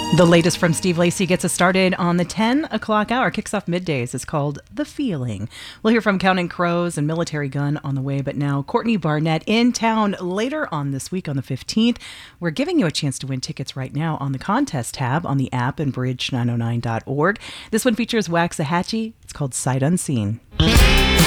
The latest from Steve Lacy gets us started on the 10 o'clock hour. Kicks off middays. It's called The Feeling. We'll hear from Counting Crows and Military Gun on the way, but now Courtney Barnett in town later on this week on the 15th. We're giving you a chance to win tickets right now on the contest tab on the app and bridge909.org. This one features Waxahachie. It's called Sight Unseen.